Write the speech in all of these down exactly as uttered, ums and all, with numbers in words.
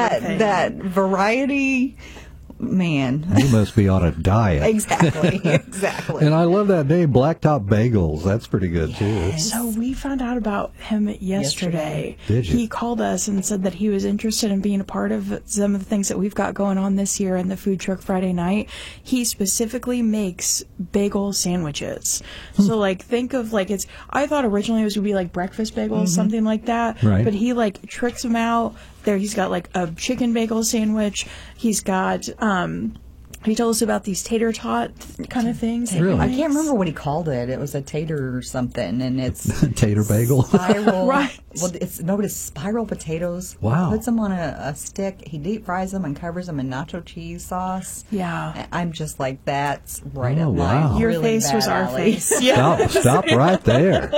that that variety. Man, you must be on a diet. Exactly, exactly. And I love that name, Blacktop Bagels. That's pretty good too. So we found out about him yesterday. Yesterday. Did you? He called us and said that he was interested in being a part of some of the things that we've got going on this year in the Food Truck Friday night. He specifically makes bagel sandwiches. So like think of like it's I thought originally it was going to be like breakfast bagels, mm-hmm. something like that. Right. But he like tricks them out. There he's got like a chicken bagel sandwich. He's got um he told us about these tater tot kind of things. Really? I can't remember what he called it. It was a tater or something, and it's tater bagel. Spiral, right? Well, it's no, but it's spiral potatoes. Wow. Puts them on a, a stick. He deep fries them and covers them in nacho cheese sauce. Yeah. I'm just like, that's right Oh, up my wow. Your really face bad was our alley. face. Yeah. Stop, stop right there.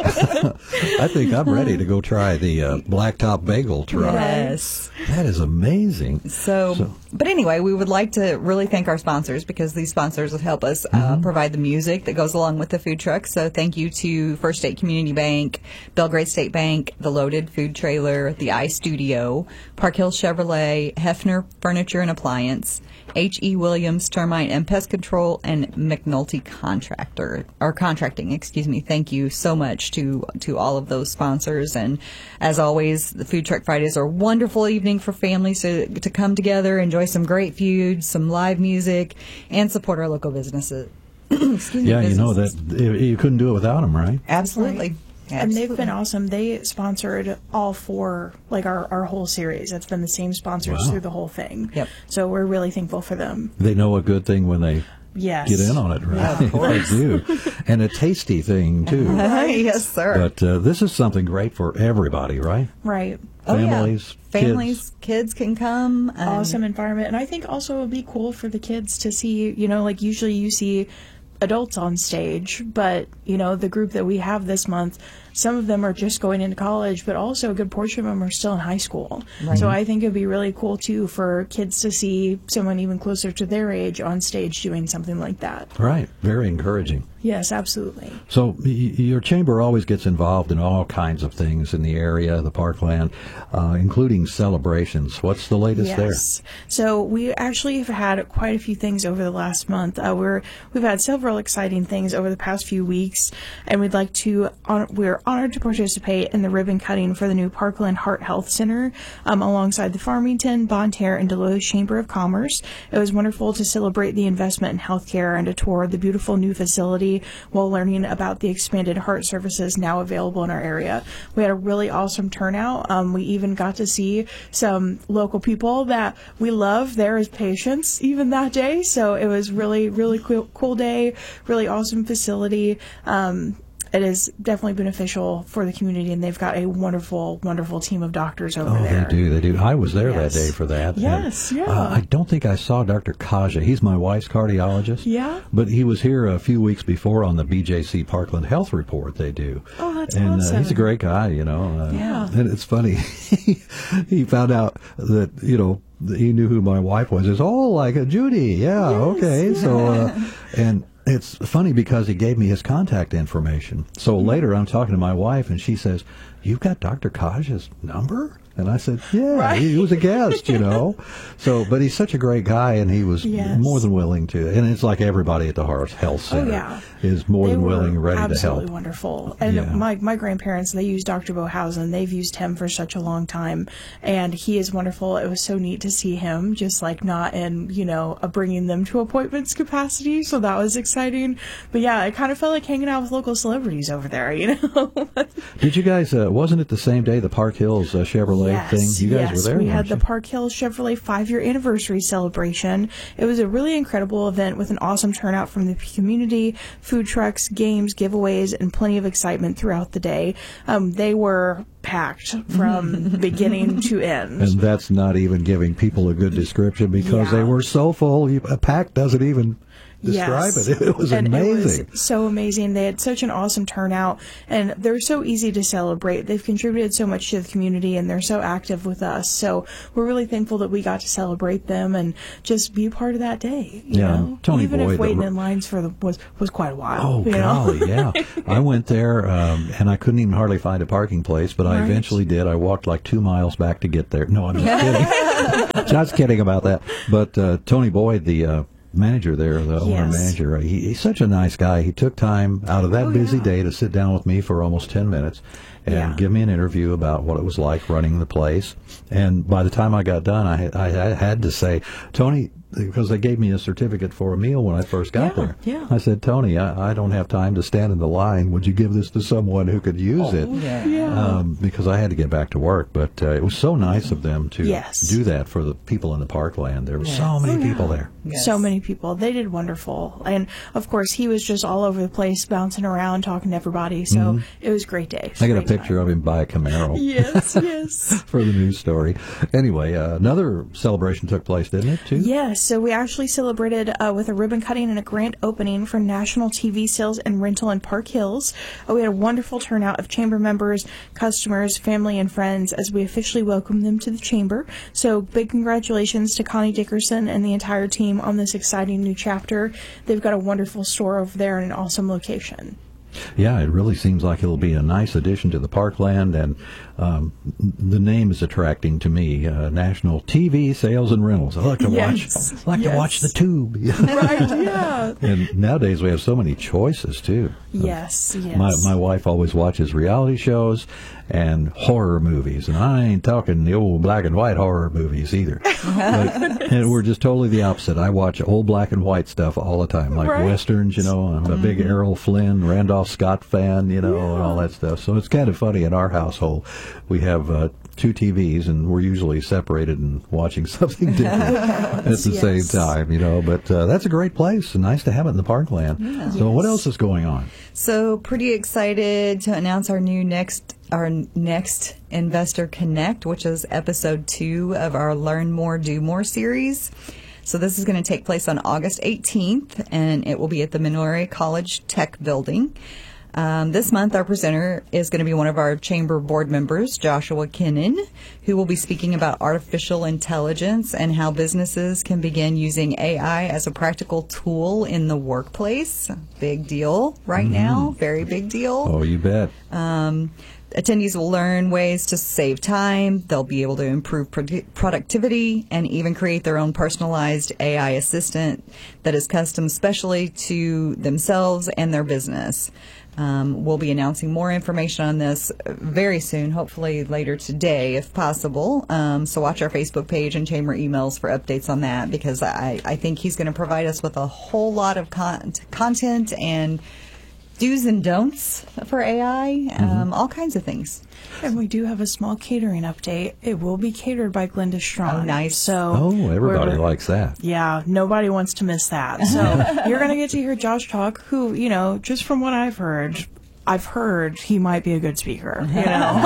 I think I'm ready to go try the uh, Blacktop Bagel truck. Yes. That is amazing. So, So- but anyway, we would like to really thank our sponsors because these sponsors will help us uh, provide the music that goes along with the food truck. So thank you to First State Community Bank, Belgrade State Bank, The Loaded Food Trailer, The iStudio, Park Hill Chevrolet, Hefner Furniture and Appliance, H E. Williams Termite and Pest Control, and McNulty Contractor or Contracting. Excuse me. Thank you so much to to all of those sponsors. And as always, the Food Truck Fridays are a wonderful evening for families to to come together, enjoy some great food, some live music, and support our local businesses. Excuse me, Yeah, you know that businesses. you couldn't do it without them, right? Absolutely. And they've Absolutely. been awesome. They sponsored all four, like our, our whole series. It's been the same sponsors Wow. through the whole thing. Yep. So we're really thankful for them. They know a good thing when they Yes. get in on it, right? They do. And a tasty thing, too. Yes, sir. But uh, this is something great for everybody, right? Right. Oh, yeah. Families, Families, kids can come. and- Awesome environment. And I think also it would be cool for the kids to see, you know, like usually you see adults on stage, but, you know, the group that we have this month, some of them are just going into college, but also a good portion of them are still in high school. So I think it'd be really cool, too, for kids to see someone even closer to their age on stage doing something like that. Right. Very encouraging. Yes, absolutely. So y- your chamber always gets involved in all kinds of things in the area, the parkland, uh, including celebrations. What's the latest Yes. So we actually have had quite a few things over the last month. Uh, we're we've had several exciting things over the past few weeks, and we'd like to. Hon- we're honored to participate in the ribbon cutting for the new Parkland Heart Health Center, um, alongside the Farmington, Bonne Terre, and Deloitte Chamber of Commerce. It was wonderful to celebrate the investment in healthcare and to tour the beautiful new facility while learning about the expanded heart services now available in our area. We had a really awesome turnout. Um, we even got to see some local people that we love there as patients even that day. So it was really, really cool, cool day, really awesome facility. Um, it is definitely beneficial for the community, and they've got a wonderful, wonderful team of doctors over there? Oh, there. they do. They do. I was there Yes. that day for that. Yes, And, yeah. Uh, I don't think I saw Doctor Kaja. He's my wife's cardiologist. Yeah? But he was here a few weeks before on the B J C Parkland Health Report they do. Oh, that's and, awesome. Uh, he's a great guy, you know. Uh, Yeah. And it's funny. He found out that, you know, he knew who my wife was. It's oh, like a Judy. Yeah, okay. So, uh, and it's funny because he gave me his contact information. So later I'm talking to my wife and she says, "You've got Doctor Kaja's number?" And I said, yeah, Right. he was a guest, you know. So, but he's such a great guy, and he was Yes. more than willing to. And it's like everybody at the Heart Health Center yeah. is more They than were willing, ready to absolutely help. wonderful. And Yeah. my my grandparents, they use Doctor Bohausen. They've used him for such a long time, and he is wonderful. It was so neat to see him, just like not in, you know, a bringing them to appointments capacity. So that was exciting. But yeah, it kind of felt like hanging out with local celebrities over there, you know. Did you guys? Uh, wasn't it the same day the Park Hills uh, Chevrolet Yes, thing? You guys yes, were there. we had weren't the you? Park Hill Chevrolet five-year anniversary celebration. It was a really incredible event with an awesome turnout from the community, food trucks, games, giveaways, and plenty of excitement throughout the day. Um, they were packed from beginning to end. And that's not even giving people a good description because Yeah. they were so full. You, a pack doesn't even describe Yes. it. It was and amazing. It was so amazing. They had such an awesome turnout, and they're so easy to celebrate. They've contributed so much to the community, and they're so active with us. So we're really thankful that we got to celebrate them and just be a part of that day. You Yeah, know? Tony even Boyd, if waiting the- in lines for the was was quite a while. Oh, you know? golly, yeah. I went there, um, and I couldn't even hardly find a parking place, but I Right. eventually did. I walked like two miles back to get there. No, I'm just kidding. Just kidding about that. But uh, Tony Boyd, the uh, manager there, the owner Yes. manager, he, he's such a nice guy. He took time out of that Oh, busy yeah. day to sit down with me for almost ten minutes and Yeah. give me an interview about what it was like running the place. And by the time I got done, I, had- I, I had to say, Tony, because they gave me a certificate for a meal when I first got Yeah, there. yeah. I said, Tony, I, I don't have time to stand in the line. Would you give this to someone who could use it? Yeah. Yeah. Um, because I had to get back to work. But uh, it was so nice of them to Yes. do that for the people in the parkland. There were so Yes. many Oh, yeah. people there. Yes. So many people. They did wonderful. And of course, he was just all over the place, bouncing around, talking to everybody. So it was a great day. It was Mm-hmm. I got a great picture time. of him by a Camaro. Yes, yes. For the news story. Anyway, uh, another celebration took place, didn't it, too? Yes, so we actually celebrated uh, with a ribbon cutting and a grand opening for National T V Sales and Rental in Park Hills. Uh, we had a wonderful turnout of chamber members, customers, family, and friends as we officially welcomed them to the chamber. So big congratulations to Connie Dickerson and the entire team on this exciting new chapter. They've got a wonderful store over there in an awesome location. Yeah, it really seems like it'll be a nice addition to the parkland, and um, the name is attracting to me. Uh, National T V Sales and Rentals. I like to Yes. watch. I like Yes. to watch the tube. Right, yeah. And nowadays we have so many choices too. Yes, yes. My my wife always watches reality shows and horror movies, and I ain't talking the old black and white horror movies either. But, and we're just totally the opposite. I watch old black and white stuff all the time, like Right. westerns. You know, I'm a big Errol Flynn, Randolph Scott fan. You know, and all that stuff. So it's kind of funny in our household. We have uh, two T Vs, and we're usually separated and watching something different at the Yes. same time. You know, but uh, that's a great place. Nice to have it in the parkland. So what else is going on? So pretty excited to announce our new next our next Investor Connect, which is episode two of our Learn More, Do More series. So this is going to take place on August eighteenth, and it will be at the Menoray College Tech Building. Um, this month, our presenter is going to be one of our chamber board members, Joshua Kinnan, who will be speaking about artificial intelligence and how businesses can begin using A I as a practical tool in the workplace. Big deal right now. Very big deal. Oh, you bet. Um, attendees will learn ways to save time. They'll be able to improve produ- productivity and even create their own personalized A I assistant that is custom specially to themselves and their business. Um, we'll be announcing more information on this very soon, hopefully later today if possible. Um, so watch our Facebook page and chamber emails for updates on that, because I, I think he's going to provide us with a whole lot of con- content and do's and don'ts for A I, um, all kinds of things. And we do have a small catering update. It will be catered by Glenda Strong. Oh, nice. So Oh, everybody we're- likes that. Yeah, nobody wants to miss that. So you're going to get to hear Josh talk, who, you know, just from what I've heard, I've heard he might be a good speaker, you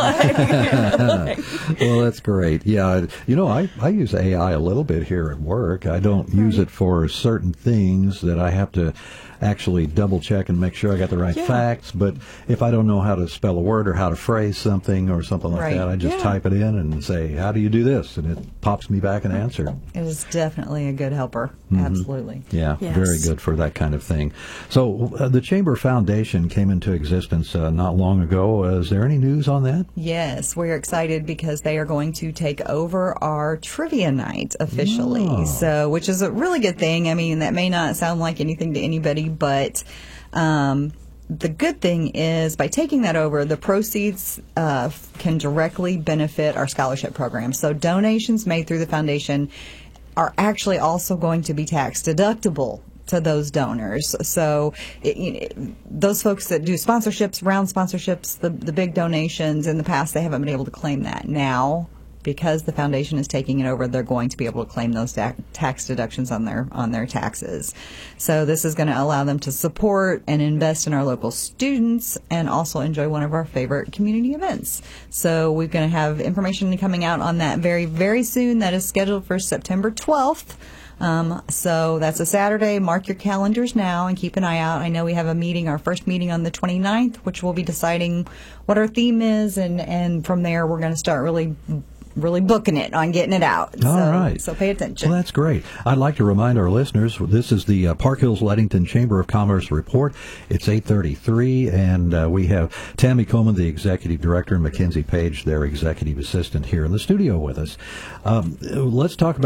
know. Well, that's great. Yeah, you know, I, I use A I a little bit here at work. I don't use it for certain things that I have to actually double check and make sure I got the right Yeah. facts. But if I don't know how to spell a word or how to phrase something or something like Right. that, I just Yeah. type it in and say, how do you do this? And it pops me back an answer. It is definitely a good helper. Absolutely. Yeah, Yes. very good for that kind of thing. So uh, the Chamber Foundation came into existence uh, not long ago. Uh, is there any news on that? Yes, we're excited because they are going to take over our trivia night officially. Oh. So, which is a really good thing. I mean, that may not sound like anything to anybody, but um, the good thing is by taking that over, the proceeds uh, can directly benefit our scholarship program. So donations made through the foundation are actually also going to be tax deductible to those donors. So it, it, those folks that do sponsorships, round sponsorships, the, the big donations, in the past, they haven't been able to claim that. Now, because the foundation is taking it over, they're going to be able to claim those ta- tax deductions on their on their taxes. So this is going to allow them to support and invest in our local students and also enjoy one of our favorite community events. So we're going to have information coming out on that very, very soon. That is scheduled for September twelfth. Um, so that's a Saturday. Mark your calendars now and keep an eye out. I know we have a meeting, our first meeting on the twenty-ninth, which we'll be deciding what our theme is, and, and from there we're going to start really really booking it on getting it out. All so, right. So pay attention. Well, that's great. I'd like to remind our listeners, this is the uh, Park Hills Leadington Chamber of Commerce report. It's eight thirty-three, and uh, we have Tammy Coleman, the executive director, and Mackenzie Page, their executive assistant, here in the studio with us. Um, let's talk about